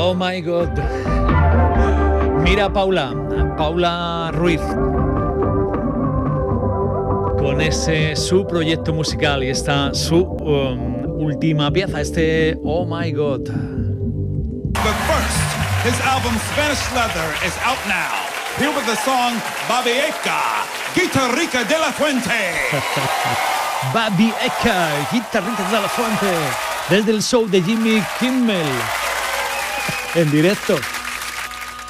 Oh my God. Mira a Paula Ruiz, con ese su proyecto musical y esta su última pieza, este Oh My God. But first, his album Spanish Leather is out now. Here with the song Babieca, Guitarrica de la Fuente. Babieca, Guitarrica de la Fuente, desde el show de Jimmy Kimmel, en directo.